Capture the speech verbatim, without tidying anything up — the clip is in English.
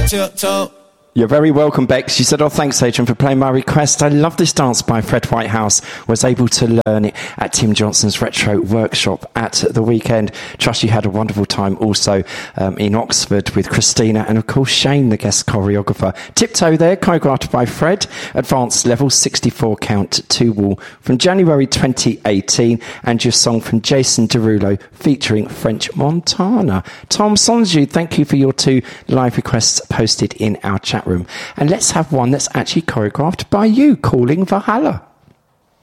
Tiptoe. You're very welcome, Bex. She said, oh, thanks, Adrian, for playing my request. I love this dance by Fred Whitehouse. Was able to learn it at Tim Johnson's Retro Workshop at the weekend. Trust you had a wonderful time also um, in Oxford with Christina and, of course, Shane, the guest choreographer. Tiptoe there, choreographed by Fred. Advanced level, sixty-four count, two wall from January twenty eighteen. And your song from Jason Derulo featuring French Montana. Tom Sonju, thank you for your two live requests posted in our chat room. And let's have one that's actually choreographed by you, Calling Valhalla.